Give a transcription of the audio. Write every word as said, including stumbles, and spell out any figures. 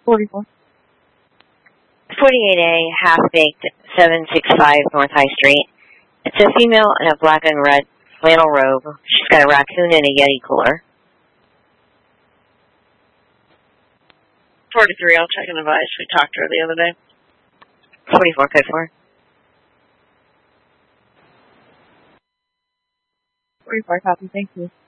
forty-four. forty-eight A, half-baked, seven sixty-five North High Street. It's a female in a black and red flannel robe. She's got a raccoon and a Yeti cooler. forty-three, I'll check and advise. We talked to her the other day. forty-four, code four. forty-four, copy, thank you.